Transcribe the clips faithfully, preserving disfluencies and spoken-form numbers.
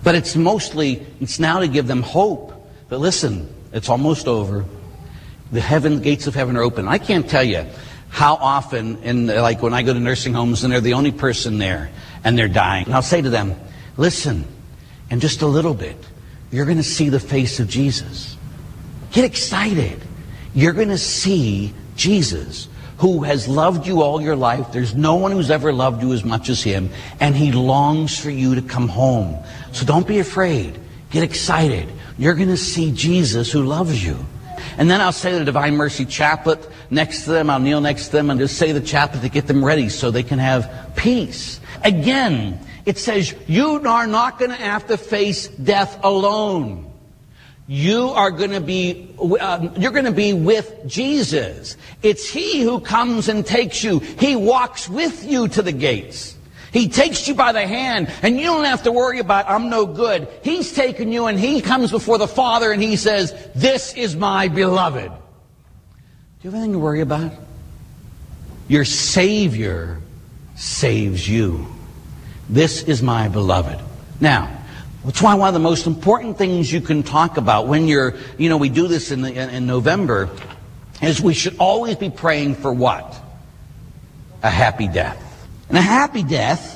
But it's mostly, it's now to give them hope. But listen, it's almost over. The heaven, gates of heaven are open. I can't tell you how often, in, like when I go to nursing homes and they're the only person there and they're dying. And I'll say to them, listen, in just a little bit, you're going to see the face of Jesus. Get excited. You're going to see Jesus, who has loved you all your life. There's no one who's ever loved you as much as him, and he longs for you to come home. So don't be afraid. Get excited. You're going to see Jesus who loves you. And then I'll say the Divine Mercy Chaplet next to them. I'll kneel next to them and just say the chaplet to get them ready so they can have peace. Again, it says you are not going to have to face death alone. You are going to be, uh, you're going to be with Jesus. It's he who comes and takes you. He walks with you to the gates. He takes you by the hand, and you don't have to worry about, I'm no good. He's taken you, and he comes before the Father, and he says, this is my beloved. Do you have anything to worry about? Your Savior saves you. This is my beloved. Now, that's why one of the most important things you can talk about when you're, you know, we do this in, the, in, in November, is we should always be praying for what? A happy death. And a happy death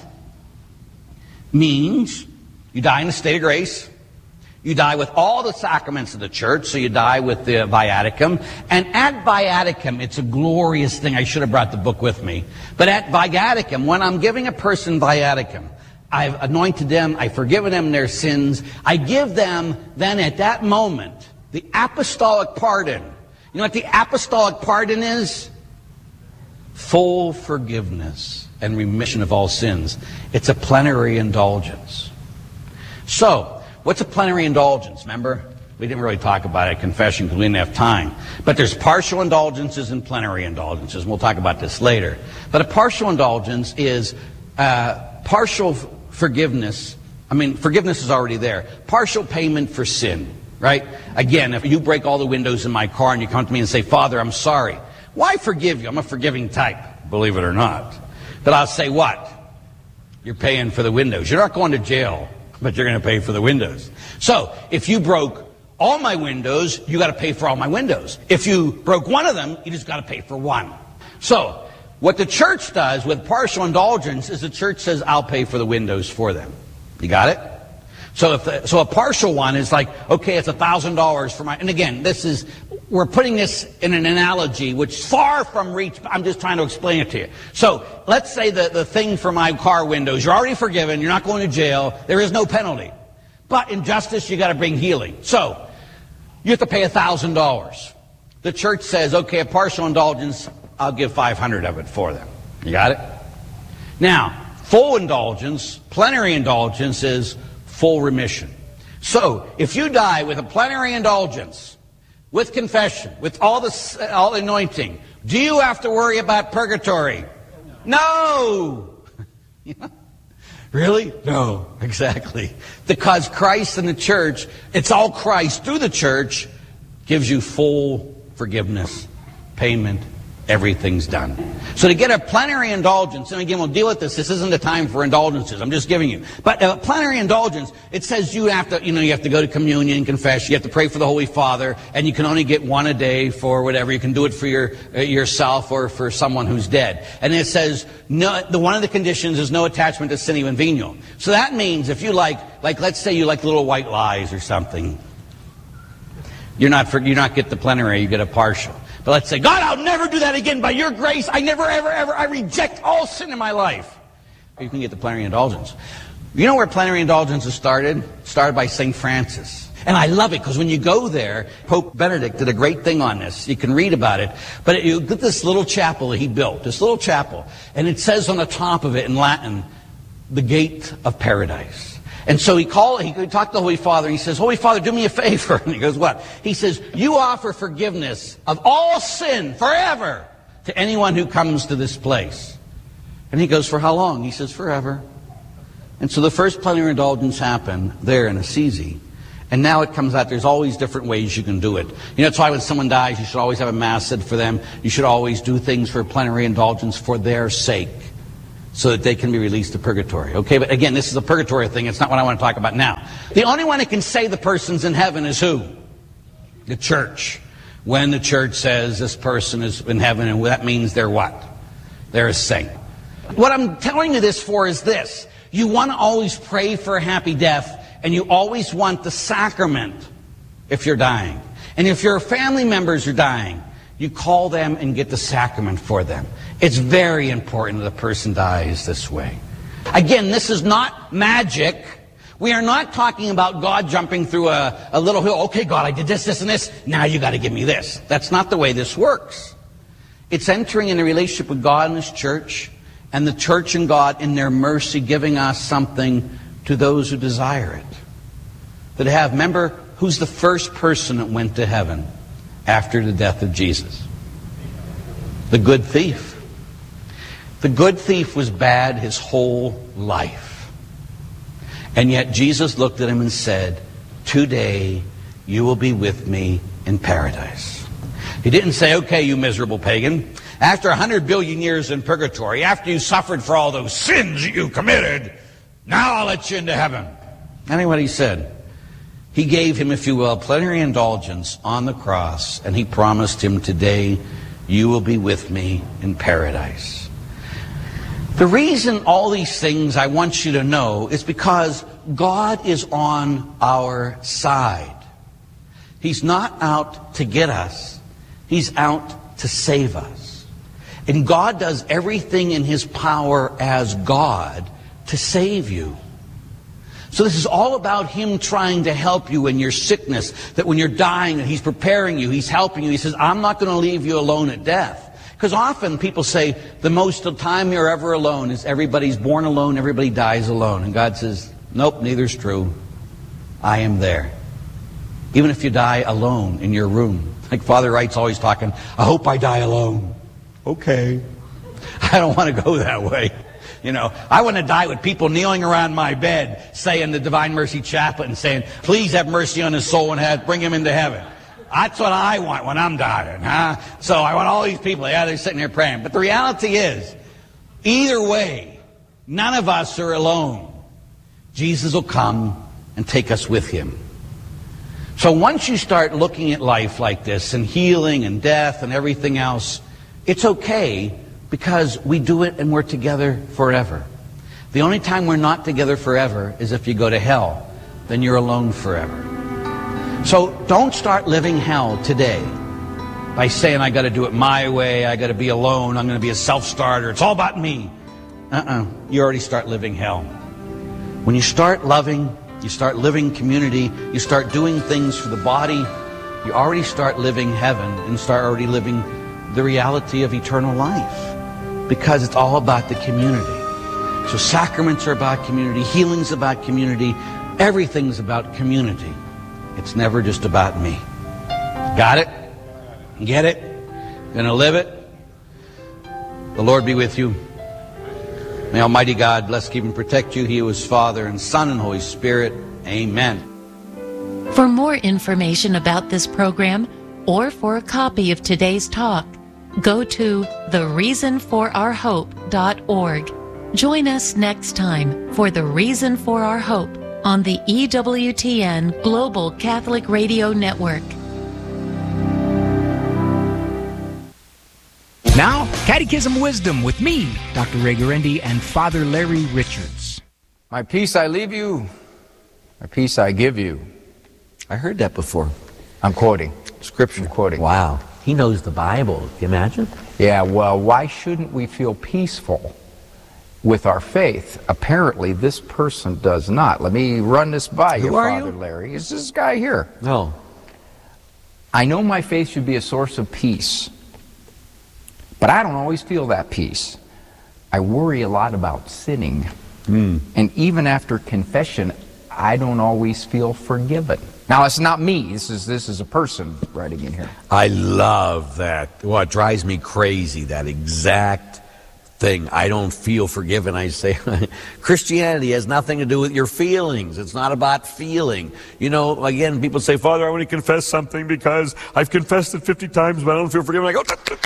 means you die in a state of grace. You die with all the sacraments of the church, so you die with the Viaticum. And at Viaticum, it's a glorious thing. I should have brought the book with me. But at Viaticum, when I'm giving a person Viaticum, I've anointed them, I've forgiven them their sins. I give them, then at that moment, the apostolic pardon. You know what the apostolic pardon is? Full forgiveness and remission of all sins. It's a plenary indulgence. So, what's a plenary indulgence? Remember, we didn't really talk about it at confession because we didn't have time. But there's partial indulgences and plenary indulgences. We'll talk about this later. But a partial indulgence is uh, partial forgiveness. I mean, forgiveness is already there. Partial payment for sin, right? Again, if you break all the windows in my car and you come to me and say, Father, I'm sorry. Why forgive you? I'm a forgiving type, believe it or not. But I'll say what? You're paying for the windows. You're not going to jail, but you're going to pay for the windows. So, if you broke all my windows, you got to pay for all my windows. If you broke one of them, you just got to pay for one. So, what the church does with partial indulgence is the church says, I'll pay for the windows for them. You got it? So if the, so a partial one is like, okay, it's a thousand dollars for my, and again, this is, we're putting this in an analogy which is far from reach. I'm just trying to explain it to you. So let's say the, the thing for my car windows, you're already forgiven, you're not going to jail, there is no penalty. But in justice, you got to bring healing. So you have to pay a thousand dollars. The church says, okay, a partial indulgence, I'll give five hundred of it for them. You got it? Now, full indulgence, plenary indulgence is full remission. So, if you die with a plenary indulgence, with confession, with all the all the anointing, do you have to worry about purgatory? No! Really? No, exactly. Because Christ and the church, it's all Christ through the church, gives you full forgiveness, payment, everything's done. So to get a plenary indulgence, and again, we'll deal with this. This isn't the time for indulgences. I'm just giving you. But a plenary indulgence, it says you have to, you know, you have to go to communion, confess. You have to pray for the Holy Father, and you can only get one a day for whatever. You can do it for your uh, yourself or for someone who's dead. And it says no. The one of the conditions is no attachment to sine and venial. So that means if you like, like let's say you like Little White Lies or something, you're not for, you not get the plenary. You get a partial. But let's say, God, I'll never do that again. By your grace, I never, ever, ever, I reject all sin in my life. Or you can get the plenary indulgence. You know where plenary indulgence is started? Started by Saint Francis. And I love it because when you go there, Pope Benedict did a great thing on this. You can read about it. But you get this little chapel that he built, this little chapel. And it says on the top of it in Latin, the gate of paradise. And so he called, he talked to the Holy Father, and he says, Holy Father, do me a favor. And he goes, what? He says, you offer forgiveness of all sin forever to anyone who comes to this place. And he goes, for how long? He says, forever. And so the first plenary indulgence happened there in Assisi. And now it comes out, there's always different ways you can do it. You know, that's why when someone dies, you should always have a mass said for them. You should always do things for plenary indulgence for their sake. so that they can be released to purgatory. Okay, but again, this is a purgatory thing. It's not what I want to talk about now. The only one that can say the person's in heaven is who? The church. When the church says this person is in heaven, and that means they're what? They're a saint. What I'm telling you this for is this. You want to always pray for a happy death, and you always want the sacrament if you're dying. And if your family members are dying, you call them and get the sacrament for them. It's very important that a person dies this way. Again, this is not magic. We are not talking about God jumping through a, a little hill. Okay, God, I did this, this, and this. Now you got to give me this. That's not the way this works. It's entering in a relationship with God and His church, and the church and God in their mercy giving us something to those who desire it. That have, remember, who's the first person that went to heaven after the death of Jesus? The good thief. The good thief was bad his whole life. And yet Jesus looked at him and said, today you will be with me in paradise. He didn't say, okay, you miserable pagan, after a hundred billion years in purgatory, after you suffered for all those sins that you committed, now I'll let you into heaven. That ain't what he said. He gave him, if you will, plenary indulgence on the cross, and he promised him, today you will be with me in paradise. The reason all these things I want you to know is because God is on our side. He's not out to get us. He's out to save us. And God does everything in His power as God to save you. So this is all about Him trying to help you in your sickness, that when you're dying, He's preparing you, He's helping you. He says, I'm not going to leave you alone at death. Because often people say the most of the time you're ever alone is everybody's born alone, everybody dies alone. And God says, nope, neither's true. I am there. Even if you die alone in your room. Like Father Wright's always talking, I hope I die alone. Okay. I don't want to go that way. You know, I want to die with people kneeling around my bed saying the Divine Mercy Chaplet and saying, please have mercy on his soul and have, bring him into heaven. That's what I want when I'm dying, huh? So I want all these people, yeah, they're sitting there praying. But the reality is, either way, none of us are alone. Jesus will come and take us with Him. So once you start looking at life like this, and healing and death and everything else, it's okay because we do it and we're together forever. The only time we're not together forever is if you go to hell. Then you're alone forever. So don't start living hell today by saying, I got to do it my way, I got to be alone, I'm going to be a self-starter, it's all about me. Uh-uh. You already start living hell. When you start loving, you start living community, you start doing things for the body, you already start living heaven and start already living the reality of eternal life. Because it's all about the community. So sacraments are about community, healing's about community, everything's about community. It's never just about me. Got it? Get it? Gonna live it? The Lord be with you. May Almighty God bless, keep, and protect you. He who is Father and Son and Holy Spirit. Amen. For more information about this program or for a copy of today's talk, go to the reason for our hope dot org. Join us next time for The Reason for Our Hope on the E W T N Global Catholic Radio Network. Now, Catechism Wisdom with me, Doctor Ray Guarendi, and Father Larry Richards. My peace I leave you, my peace I give you. I heard that before. I'm quoting, Scripture quoting. Wow. He knows the Bible. Can you imagine? Yeah, well, why shouldn't we feel peaceful with our faith? Apparently, this person does not. Let me run this by Who you, are Father you? Larry. It's this guy here. No. I know my faith should be a source of peace, but I don't always feel that peace. I worry a lot about sinning. Mm. And even after confession, I don't always feel forgiven. Now, it's not me. This is this is a person writing in here. I love that. Well, it drives me crazy, that exact thing. I don't feel forgiven. I say, Christianity has nothing to do with your feelings. It's not about feeling. You know, again, people say, Father, I want to confess something because I've confessed it fifty times, but I don't feel forgiven. I go, don't, don't,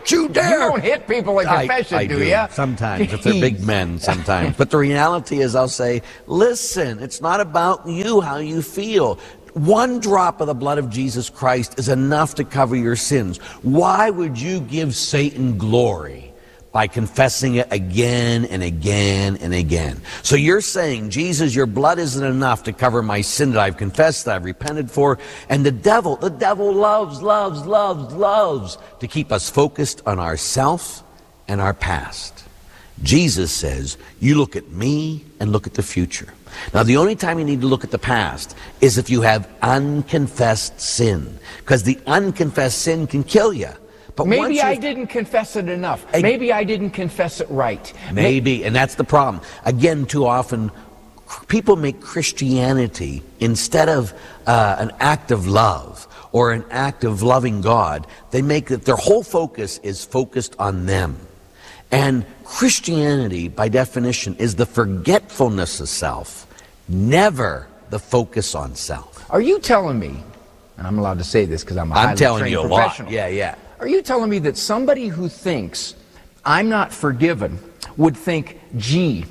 Don't you dare! You don't hit people in confession, I, I do, do you? Sometimes, if they're big men, sometimes. But the reality is, I'll say, listen, it's not about you, how you feel. One drop of the blood of Jesus Christ is enough to cover your sins. Why would you give Satan glory by confessing it again and again and again? So you're saying, Jesus, your blood isn't enough to cover my sin that I've confessed, that I've repented for. And the devil, the devil loves, loves, loves, loves to keep us focused on ourself and our past. Jesus says, you look at me and look at the future. Now, the only time you need to look at the past is if you have unconfessed sin, because the unconfessed sin can kill you. But maybe I didn't confess it enough. I, maybe I didn't confess it right. Maybe, and that's the problem. Again, too often, people make Christianity, instead of uh, an act of love or an act of loving God, they make it, their whole focus is focused on them. And Christianity, by definition, is the forgetfulness of self, never the focus on self. Are you telling me, and I'm allowed to say this because I'm a highly I'm telling trained you a professional. lot. Yeah, yeah. Are you telling me that somebody who thinks I'm not forgiven would think, gee,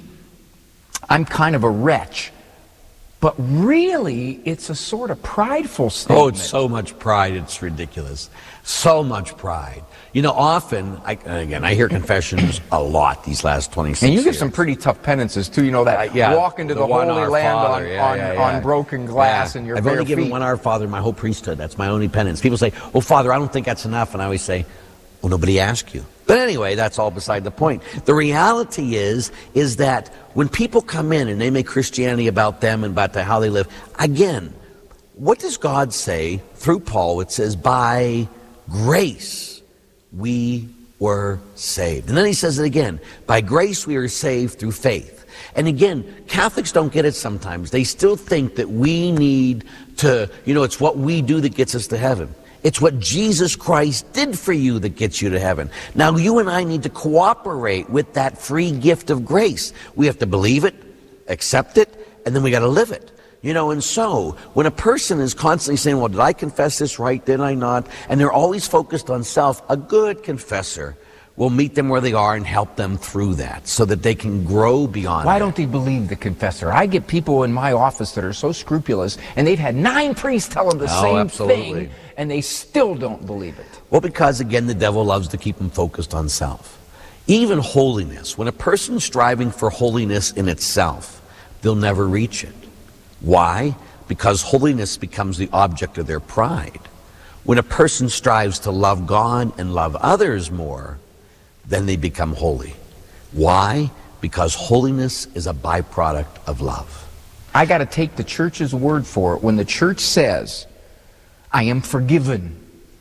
I'm kind of a wretch? But really, it's a sort of prideful statement. Oh, it's so much pride, it's ridiculous. So much pride. You know, often, I, again, I hear confessions a lot these last twenty-six years. And you give some pretty tough penances, too. You know, that uh, yeah, walk into the, the Holy Our Land Father. on, yeah, on, yeah, yeah. on broken glass yeah. and your I've bare only given feet. one Our Father in my whole priesthood. That's my only penance. People say, oh, Father, I don't think that's enough. And I always say, well, nobody asked you. But anyway, that's all beside the point. The reality is, is that when people come in and they make Christianity about them and about the, how they live, again, what does God say through Paul? It says, by grace we were saved. And then he says it again, by grace we are saved through faith. And again, Catholics don't get it sometimes. They still think that we need to, you know, it's what we do that gets us to heaven. It's what Jesus Christ did for you that gets you to heaven. Now, you and I need to cooperate with that free gift of grace. We have to believe it, accept it, and then we got to live it. You know, and so, when a person is constantly saying, well, did I confess this right, did I not? And they're always focused on self, a good confessor will meet them where they are and help them through that so that they can grow beyond Why that. don't they believe the confessor? I get people in my office that are so scrupulous, and they've had nine priests tell them the Oh, same absolutely. thing, and they still don't believe it. Well, because, again, the devil loves to keep them focused on self. Even holiness. When a person's striving for holiness in itself, they'll never reach it. Why? Because holiness becomes the object of their pride. When a person strives to love God and love others more, then they become holy. Why? Because holiness is a byproduct of love. I got to take the church's word for it. When the church says, I am forgiven,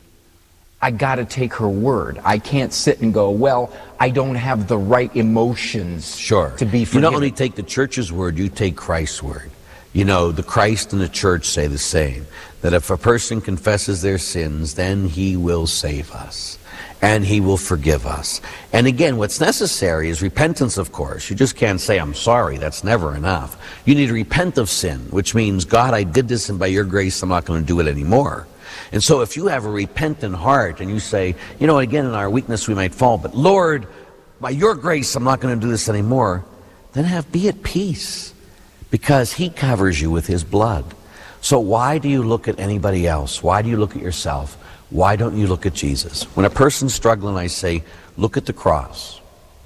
I got to take her word. I can't sit and go, well, I don't have the right emotions Sure. to be You forgiven. not only take the church's word, you take Christ's word. You know, the Christ and the church say the same, that if a person confesses their sins, then he will save us, and he will forgive us. And again, what's necessary is repentance, of course. You just can't say, I'm sorry. That's never enough. You need to repent of sin, which means, God, I did this, and by your grace, I'm not going to do it anymore. And so if you have a repentant heart, and you say, you know, again, in our weakness we might fall, but Lord, by your grace, I'm not going to do this anymore, then have be at peace. Because he covers you with his blood. So why do you look at anybody else? Why do you look at yourself? Why don't you look at Jesus? When a person's struggling, I say, look at the cross.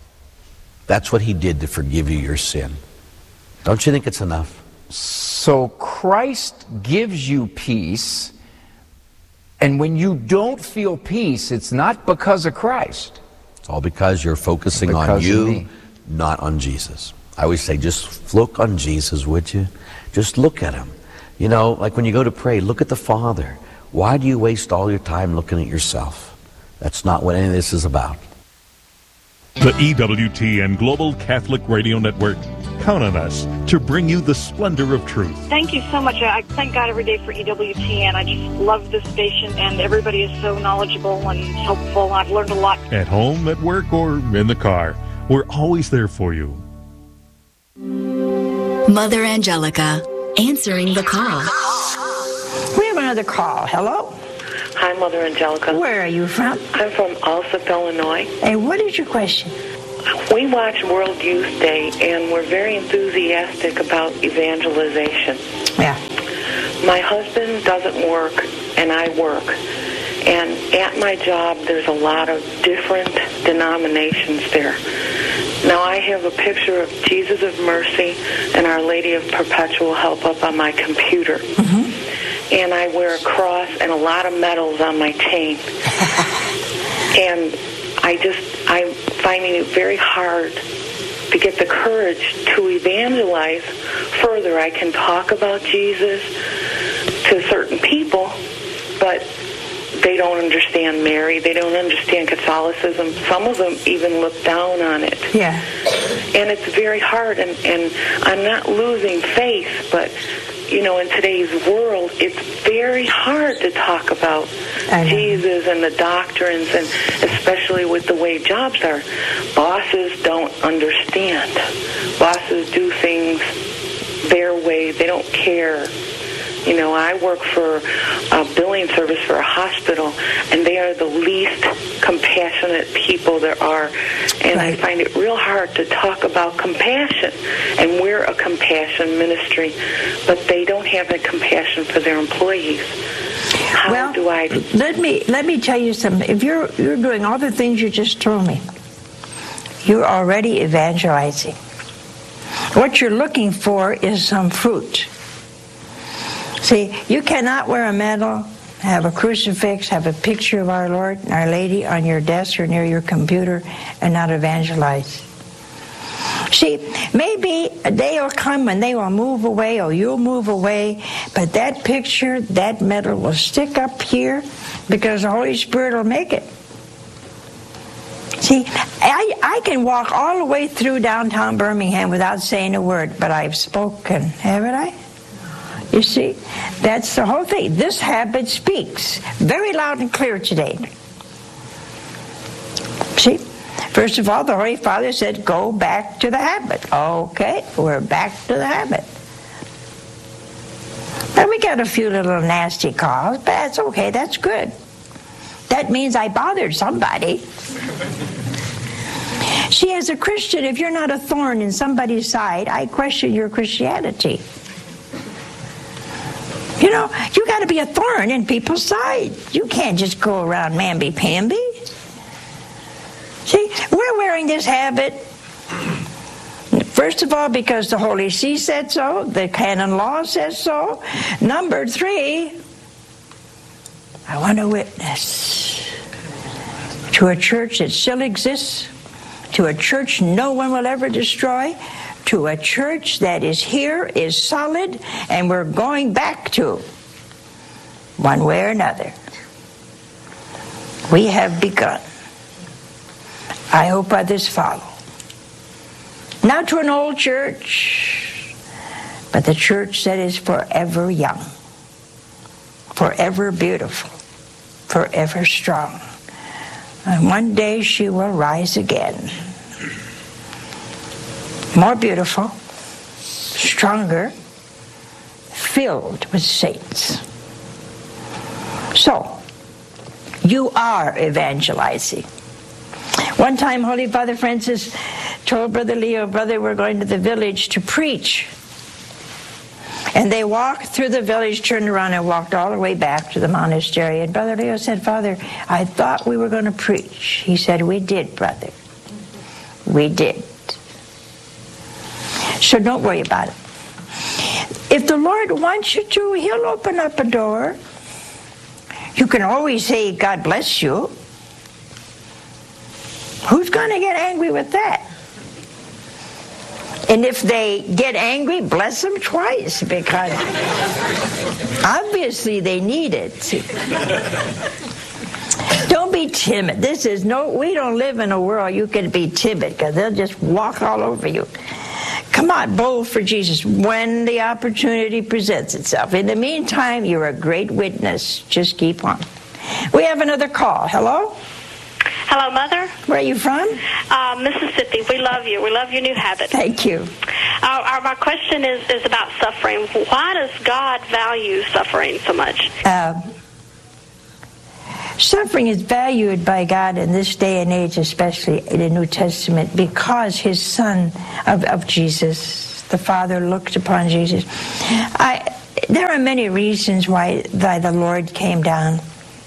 That's what he did to forgive you your sin. Don't you think it's enough? So Christ gives you peace, and when you don't feel peace, it's not because of Christ. It's all because you're focusing Because on of you, me. not on Jesus. I always say, just look on Jesus, would you? Just look at him. You know, like when you go to pray, look at the Father. Why do you waste all your time looking at yourself? That's not what any of this is about. The E W T N Global Catholic Radio Network. Count on us to bring you the splendor of truth. Thank you so much. I thank God every day for E W T N. I just love this station, and everybody is so knowledgeable and helpful. I've learned a lot. At home, at work, or in the car, we're always there for you. Mother Angelica, answering the call. We have another call. Hello? Hi, Mother Angelica. Where are you from? I'm from Alsip, Illinois. And what is your question? We watch World Youth Day, and we're very enthusiastic about evangelization. Yeah. My husband doesn't work, and I work. And at my job, there's a lot of different denominations there. Now, I have a picture of Jesus of Mercy and Our Lady of Perpetual Help up on my computer. Mm-hmm. And I wear a cross and a lot of medals on my chain. And I just, I'm finding it very hard to get the courage to evangelize further. I can talk about Jesus to certain people, but they don't understand Mary. They don't understand Catholicism. Some of them even look down on it. Yeah. And it's very hard, and, and I'm not losing faith, but, you know, in today's world, it's very hard to talk about Jesus and the doctrines, and especially with the way jobs are. Bosses don't understand. Bosses do things their way. They don't care. You know, I work for a billing service for a hospital, and they are the least compassionate people there are. And right. I find it real hard to talk about compassion. And we're a compassion ministry, but they don't have the compassion for their employees. How well, do I... Let me, let me tell you something. If you're, you're doing all the things you just told me, you're already evangelizing. What you're looking for is some fruit. See, you cannot wear a medal, have a crucifix, have a picture of our Lord and Our Lady on your desk or near your computer and not evangelize. See, maybe a day will come when they will move away or you'll move away, but that picture, that medal will stick up here because the Holy Spirit will make it. See, I, I can walk all the way through downtown Birmingham without saying a word, but I've spoken, haven't I? You see, that's the whole thing. This habit speaks very loud and clear today. See, first of all, the Holy Father said, go back to the habit. Okay, we're back to the habit. Now, we got a few little nasty calls, but that's okay, that's good. That means I bothered somebody. See, as a Christian, if you're not a thorn in somebody's side, I question your Christianity. You know, you got to be a thorn in people's side. You can't just go around mamby-pamby. See, we're wearing this habit, first of all, because the Holy See said so, the canon law says so. Number three, I want to witness to a church that still exists, to a church no one will ever destroy, to a church that is here, is solid, and we're going back to, one way or another. We have begun. I hope others follow. Not to an old church, but the church that is forever young, forever beautiful, forever strong. And one day she will rise again. More beautiful, stronger, filled with saints. So, you are evangelizing. One time, Holy Father Francis told Brother Leo, brother, we're going to the village to preach. And they walked through the village, turned around, and walked all the way back to the monastery. And Brother Leo said, Father, I thought we were going to preach. He said, we did, brother. We did. So don't worry about it. If the Lord wants you to, He'll open up a door. You can always say, God bless you. Who's going to get angry with that? And if they get angry, bless them twice, because obviously they need it. Don't be timid. This is no, we don't live in a world you can be timid, because they'll just walk all over you. Come on, bold for Jesus when the opportunity presents itself. In the meantime, you're a great witness. Just keep on. We have another call. Hello? Hello, Mother. Where are you from? Uh, Mississippi. We love you. We love your new habit. Thank you. Uh, our, my question is, is about suffering. Why does God value suffering so much? Uh, Suffering is valued by God in this day and age, especially in the New Testament, because his son of, of Jesus, the Father looked upon Jesus. I, there are many reasons why, why the Lord came down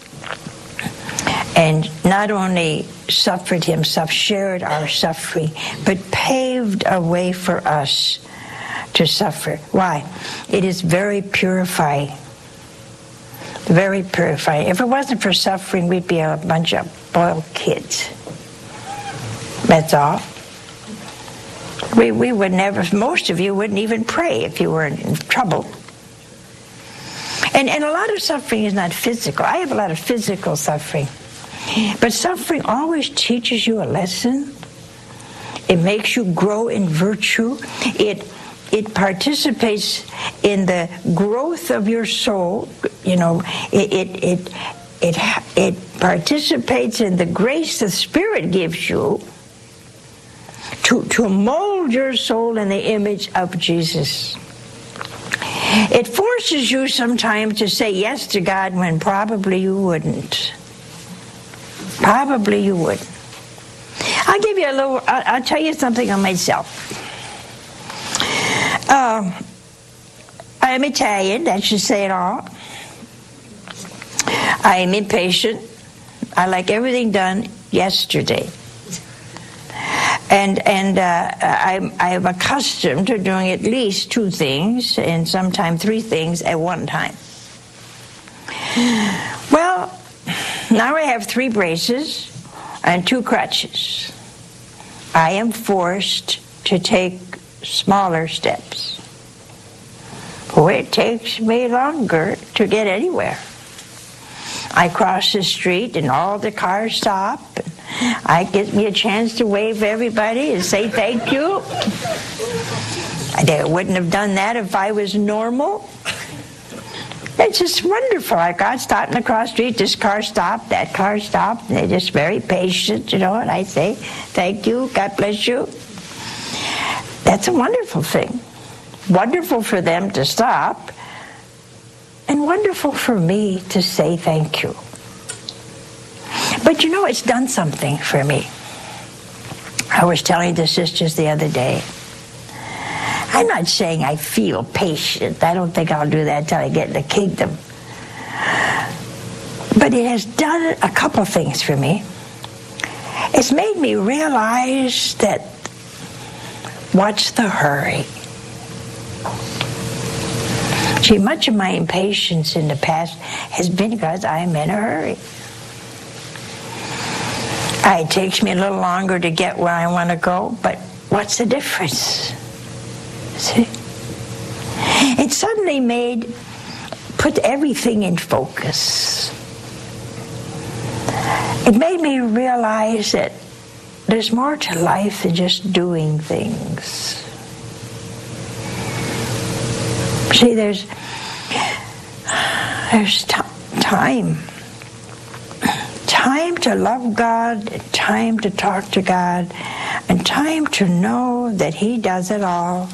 and not only suffered himself, shared our suffering, but paved a way for us to suffer. Why? It is very purifying. Very purifying. If it wasn't for suffering, we'd be a bunch of spoiled kids. That's all. We we would never, most of you wouldn't even pray if you were in trouble. And, and a lot of suffering is not physical. I have a lot of physical suffering. But suffering always teaches you a lesson. It makes you grow in virtue. It It participates in the growth of your soul. You know, it it it it, it participates in the grace the Spirit gives you to, to mold your soul in the image of Jesus. It forces you sometimes to say yes to God when probably you wouldn't. Probably you wouldn't. I'll give you a little, I'll, I'll tell you something on myself. Um, I am Italian, that should say it all. I am impatient. I like everything done yesterday. And and uh, I'm, I'm accustomed to doing at least two things, and sometimes three things at one time. Well, now I have three braces and two crutches. I am forced to take smaller steps. Oh, it takes me longer to get anywhere. I cross the street and all the cars stop. And I get me a chance to wave everybody and say thank you. I wouldn't have done that if I was normal. It's just wonderful. I got stopping across the street, this car stopped, that car stopped, and they're just very patient, you know, and I say, thank you, God bless you. That's a wonderful thing. Wonderful for them to stop, and wonderful for me to say thank you. But you know, it's done something for me. I was telling the sisters the other day, I'm not saying I feel patient. I don't think I'll do that until I get in the kingdom. But it has done a couple of things for me. It's made me realize that what's the hurry? See, much of my impatience in the past has been because I'm in a hurry. It takes me a little longer to get where I want to go, but what's the difference? See? It suddenly made, put everything in focus. It made me realize that there's more to life than just doing things. See, there's there's t- time. Time to love God, and time to talk to God, and time to know that He does it all,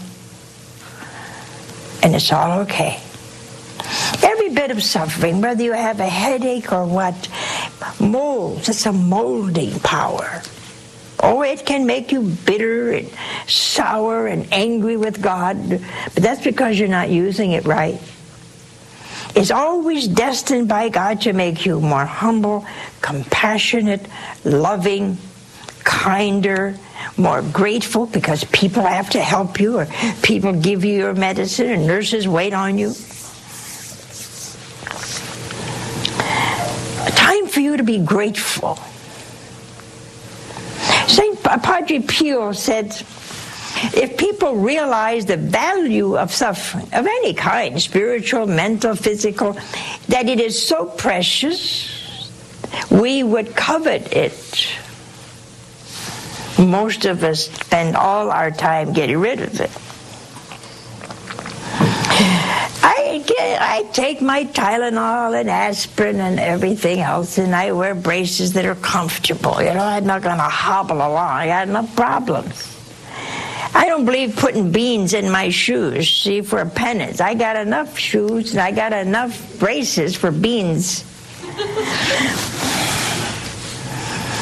and it's all okay. Every bit of suffering, whether you have a headache or what, molds. It's a molding power. Oh, it can make you bitter and sour and angry with God, but that's because you're not using it right. It's always destined by God to make you more humble, compassionate, loving, kinder, more grateful because people have to help you, or people give you your medicine, and nurses wait on you. A time for you to be grateful. Saint Padre Pio said, if people realize the value of suffering, of any kind, spiritual, mental, physical, that it is so precious, we would covet it. Most of us spend all our time getting rid of it. I, get, I take my Tylenol and aspirin and everything else, and I wear braces that are comfortable. You know, I'm not going to hobble along. I got enough problems. I don't believe putting beans in my shoes, see, for a penance. I got enough shoes, and I got enough braces for beans.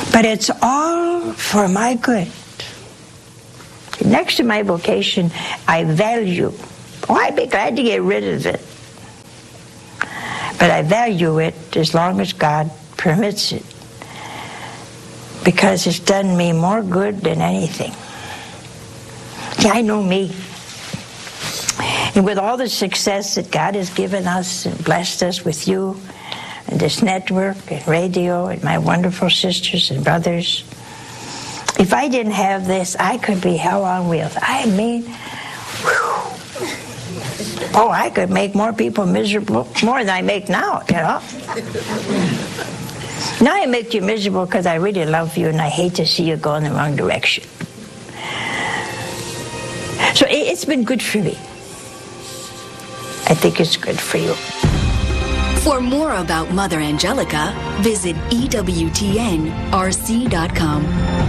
But it's all for my good. Next to my vocation, I value. Oh, I'd be glad to get rid of it. But I value it as long as God permits it. Because it's done me more good than anything. Yeah, I know me. And with all the success that God has given us and blessed us with you, and this network and radio and my wonderful sisters and brothers, if I didn't have this, I could be hell on wheels. I mean, whew. Oh, I could make more people miserable, more than I make now, you know. Now I make you miserable because I really love you and I hate to see you go in the wrong direction. So it's been good for me. I think it's good for you. For more about Mother Angelica, visit E W T N R C dot com.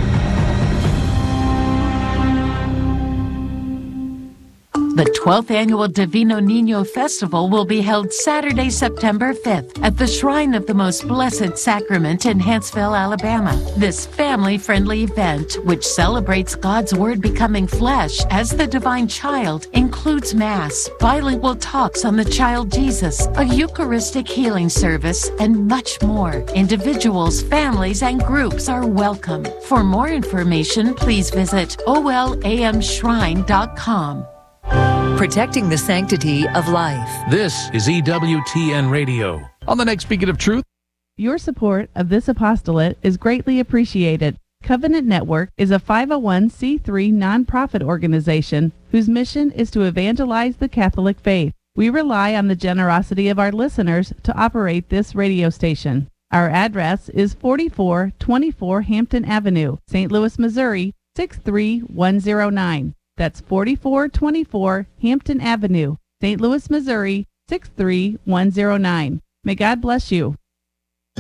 The twelfth Annual Divino Niño Festival will be held Saturday, September fifth at the Shrine of the Most Blessed Sacrament in Huntsville, Alabama. This family-friendly event, which celebrates God's Word becoming flesh as the divine child, includes Mass, bilingual talks on the child Jesus, a Eucharistic healing service, and much more. Individuals, families, and groups are welcome. For more information, please visit O L A M shrine dot com. Protecting the sanctity of life. This is E W T N Radio. On the next Beacon of Truth. Your support of this apostolate is greatly appreciated. Covenant Network is a five oh one c three nonprofit organization whose mission is to evangelize the Catholic faith. We rely on the generosity of our listeners to operate this radio station. Our address is forty-four twenty-four Hampton Avenue, Saint Louis, Missouri, six three one zero nine. That's forty-four twenty-four Hampton Avenue, Saint Louis, Missouri, six three one zero nine. May God bless you.